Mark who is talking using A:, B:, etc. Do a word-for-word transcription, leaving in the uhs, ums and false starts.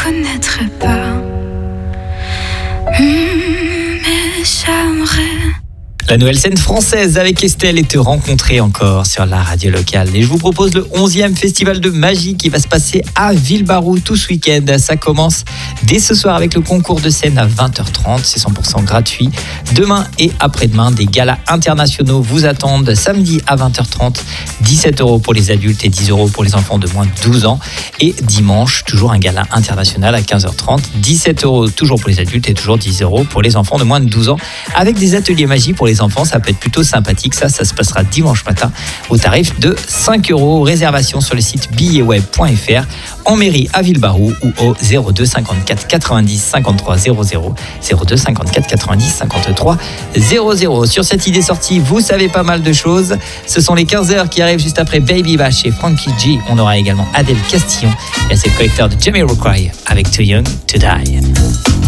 A: connaîtrai pas. Mmh, mais j'aimerais.
B: La nouvelle scène française avec Estelle et Te rencontrer encore sur la radio locale. Et je vous propose le onzième festival de magie qui va se passer à Villebarou tout ce week-end. Ça commence dès ce soir avec le concours de scène à vingt heures trente. C'est cent pour cent gratuit. Demain et après-demain, des galas internationaux vous attendent. Samedi à vingt heures trente, dix-sept euros pour les adultes et dix euros pour les enfants de moins de douze ans. Et dimanche, toujours un gala international à quinze heures trente. dix-sept euros toujours pour les adultes et toujours dix euros pour les enfants de moins de douze ans. Avec des ateliers magie pour les enfants, ça peut être plutôt sympathique. Ça, ça se passera dimanche matin au tarif de cinq euros. Réservation sur le site billets web point f r, en mairie à Villebarou ou au zéro deux cinquante-quatre quatre-vingt-dix cinquante-trois zéro zéro, zéro deux cinquante-quatre quatre-vingt-dix cinquante-trois zéro zéro. Sur cette idée sortie, vous savez pas mal de choses. Ce sont les quinze heures qui arrivent juste après Baby Bash et Frankie G. On aura également Adèle Castillon et c'est le collecteur de Jamiroquai avec Too Young to Die.